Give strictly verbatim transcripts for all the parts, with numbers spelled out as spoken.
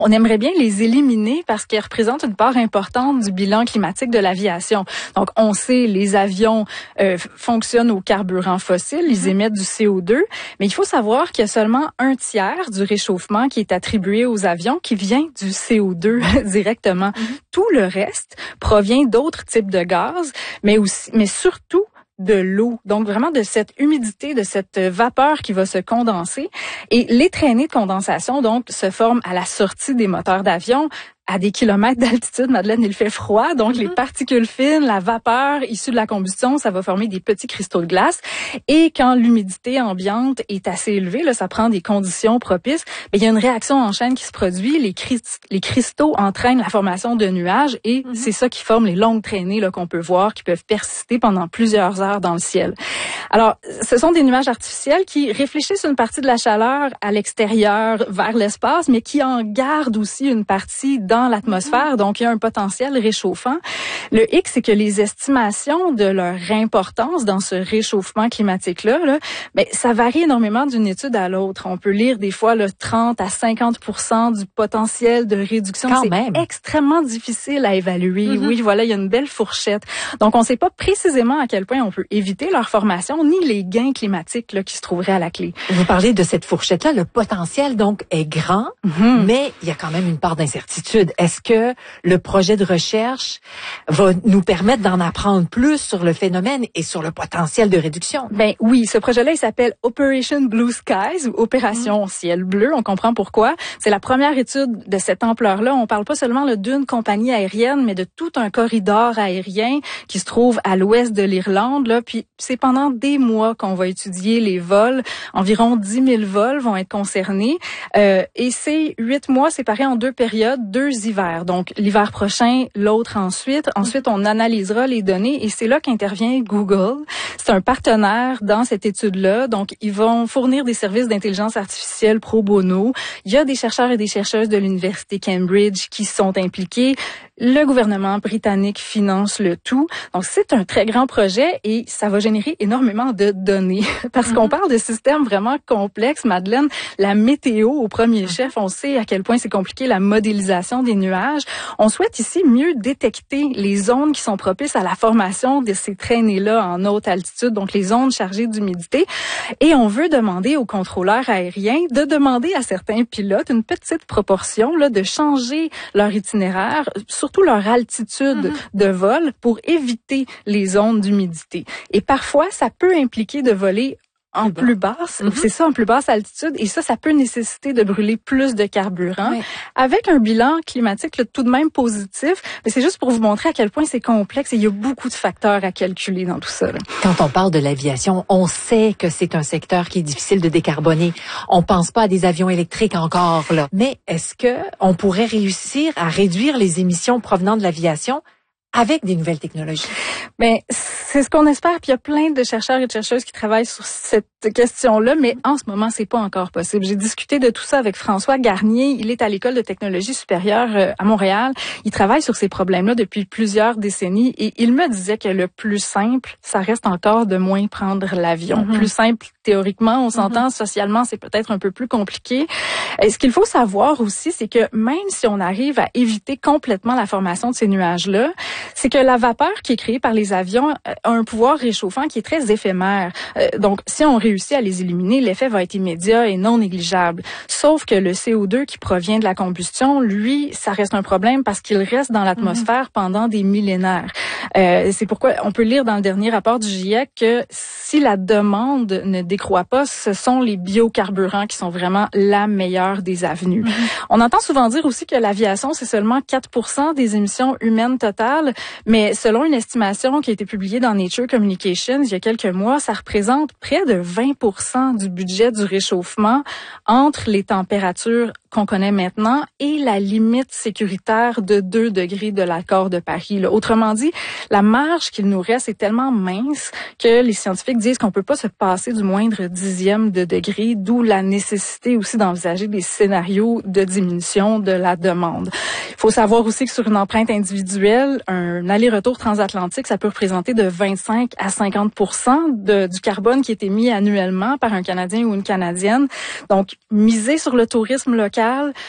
On aimerait bien les éliminer parce qu'ils représentent une part importante du bilan climatique de l'aviation. Donc, on sait, les avions euh, fonctionnent au carburant fossile, ils émettent du C O deux, mais il faut savoir qu'il y a seulement un tiers du réchauffement qui est attribué aux avions qui vient du C O deux directement. Mm-hmm. Tout le reste provient d'autres types de gaz, mais aussi, mais surtout de l'eau. Donc, vraiment de cette humidité, de cette vapeur qui va se condenser. Et les traînées de condensation, donc, se forment à la sortie des moteurs d'avion, à des kilomètres d'altitude. Madeleine, il fait froid, donc mm-hmm. les particules fines, la vapeur issue de la combustion, ça va former des petits cristaux de glace. Et quand l'humidité ambiante est assez élevée, là, ça prend des conditions propices, mais il y a une réaction en chaîne qui se produit. Les, crist- les cristaux entraînent la formation de nuages et mm-hmm. c'est ça qui forme les longues traînées là, qu'on peut voir, qui peuvent persister pendant plusieurs heures dans le ciel. Alors, ce sont des nuages artificiels qui réfléchissent une partie de la chaleur à l'extérieur vers l'espace, mais qui en gardent aussi une partie dans l'atmosphère, donc il y a un potentiel réchauffant. Le hic, c'est que les estimations de leur importance dans ce réchauffement climatique-là, là, ben, ça varie énormément d'une étude à l'autre. On peut lire des fois le trente à cinquante pour cent du potentiel de réduction. Quand c'est même. extrêmement difficile à évaluer. Mm-hmm. Oui, voilà, il y a une belle fourchette. Donc, on ne sait pas précisément à quel point on peut éviter leur formation, ni les gains climatiques là, qui se trouveraient à la clé. Vous parlez de cette fourchette-là, le potentiel donc est grand, mm-hmm. mais il y a quand même une part d'incertitude. Est-ce que le projet de recherche va nous permettre d'en apprendre plus sur le phénomène et sur le potentiel de réduction? Ben oui, ce projet-là, il s'appelle Operation Blue Skies ou Opération mmh. Ciel Bleu. On comprend pourquoi. C'est la première étude de cette ampleur-là. On parle pas seulement là, d'une compagnie aérienne, mais de tout un corridor aérien qui se trouve à l'ouest de l'Irlande. Là. Puis c'est pendant des mois qu'on va étudier les vols. Environ dix mille vols vont être concernés. Euh, et ces huit mois séparés en deux périodes, deux hivers. Donc, l'hiver prochain, l'autre ensuite. Ensuite, on analysera les données et c'est là qu'intervient Google. C'est un partenaire dans cette étude-là. Donc, ils vont fournir des services d'intelligence artificielle pro bono. Il y a des chercheurs et des chercheuses de l'Université Cambridge qui sont impliqués. Le gouvernement britannique finance le tout. Donc, c'est un très grand projet et ça va générer énormément de données. Parce mm-hmm. qu'on parle de systèmes vraiment complexes. Madeleine, la météo au premier chef, on sait à quel point c'est compliqué, la modélisation des nuages. On souhaite ici mieux détecter les zones qui sont propices à la formation de ces traînées-là en haute altitude, donc les zones chargées d'humidité. Et on veut demander aux contrôleurs aériens de demander à certains pilotes une petite proportion là, de changer leur itinéraire, surtout leur altitude mm-hmm. de vol, pour éviter les zones d'humidité. Et parfois, ça peut impliquer de voler en plus, plus basse, mm-hmm. c'est ça, en plus basse altitude, et ça, ça peut nécessiter de brûler plus de carburant, oui. avec un bilan climatique là, tout de même positif, mais c'est juste pour vous montrer à quel point c'est complexe et il y a beaucoup de facteurs à calculer dans tout ça. Là. Quand on parle de l'aviation, on sait que c'est un secteur qui est difficile de décarboner. On pense pas à des avions électriques encore, là. Mais est-ce que on pourrait réussir à réduire les émissions provenant de l'aviation avec des nouvelles technologies? Mais c'est ce qu'on espère. Puis il y a plein de chercheurs et de chercheuses qui travaillent sur cette question-là, mais en ce moment, c'est pas encore possible. J'ai discuté de tout ça avec François Garnier. Il est à l'École de technologie supérieure à Montréal. Il travaille sur ces problèmes-là depuis plusieurs décennies et il me disait que le plus simple, ça reste encore de moins prendre l'avion. Mm-hmm. Plus simple théoriquement, on s'entend, mm-hmm. socialement, c'est peut-être un peu plus compliqué. Et ce qu'il faut savoir aussi, c'est que même si on arrive à éviter complètement la formation de ces nuages-là, c'est que la vapeur qui est créée par les avions a un pouvoir réchauffant qui est très éphémère. Euh, donc, si on réussit à les éliminer, l'effet va être immédiat et non négligeable. Sauf que le C O deux qui provient de la combustion, lui, ça reste un problème parce qu'il reste dans l'atmosphère mm-hmm. pendant des millénaires. Euh, c'est pourquoi on peut lire dans le dernier rapport du GIEC que si la demande ne décroît pas, ce sont les biocarburants qui sont vraiment la meilleure des avenues. Mm-hmm. On entend souvent dire aussi que l'aviation, c'est seulement quatre pour cent des émissions humaines totales, mais selon une estimation qui a été publiée dans Nature Communications il y a quelques mois, ça représente près de vingt pour cent du budget du réchauffement entre les températures qu'on connaît maintenant et la limite sécuritaire de deux degrés de l'accord de Paris. Là. Autrement dit, la marge qu'il nous reste est tellement mince que les scientifiques disent qu'on peut pas se passer du moindre dixième de degré, d'où la nécessité aussi d'envisager des scénarios de diminution de la demande. Il faut savoir aussi que sur une empreinte individuelle, un aller-retour transatlantique, ça peut représenter de vingt-cinq à cinquante pour cent de, du carbone qui est émis annuellement par un Canadien ou une Canadienne. Donc, miser sur le tourisme local,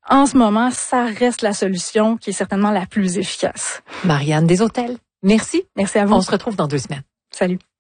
en ce moment, ça reste la solution qui est certainement la plus efficace. Marianne Deshôtels, merci. Merci à vous. On se retrouve dans deux semaines. Salut.